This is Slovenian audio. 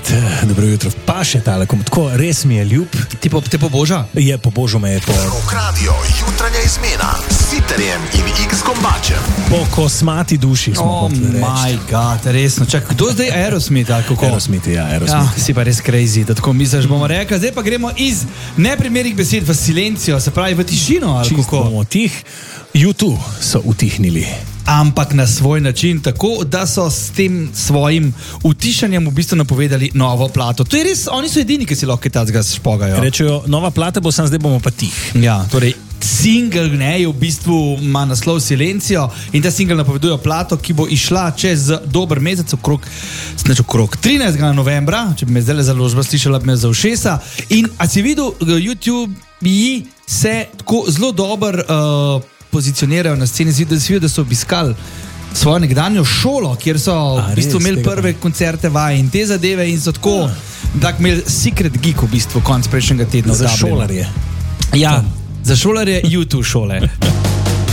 Dobro jutro. Pa še tale, tako res mi je ljub. Te poboža? Je, pobožal me je po... Rock Radio, jutranja izmena s Siterjem in X Gombačem. Po kosmati duši smo hoteli reči. Oh my god, resno. Čak, kdo zdaj Aerosmith, ali kako? Aerosmith, ja. Si pa res crazy, da tako misliš, bomo rekli. Zdaj pa gremo iz neprimernih besed v silencijo, se pravi v tišino, ali Čisto kako? bomo tih. YouTube so utihnili. Ampak na svoj način, tako da so s tem svojim utišanjem v bistvu napovedali novo plato. To je res, oni so edini, ki si lahko tazga špogajo. Rečejo, nova plata bo, sam zdaj bomo pa tih. Ja, torej single je v bistvu ima naslov Silencijo in ta single napovedujo plato, ki bo išla čez dober mesec okrog 13. novembra, če bi me zdaj založba slišala, bi me za ušesa. In a si videl, YouTube se tako zelo dobro pozicionirajo na sceni, da so obiskali svojo nekdanjo šolo, kjer so v bistvu imeli prve koncerte vaje in te zadeve in so tako imeli secret gig v bistvu konc prejšnjega tedna. Za šolarje. Ja, za šolarje YouTube šole.